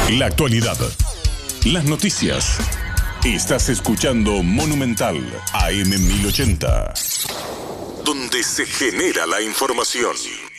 La actualidad, las noticias. Estás escuchando Monumental AM 1080, donde se genera la información.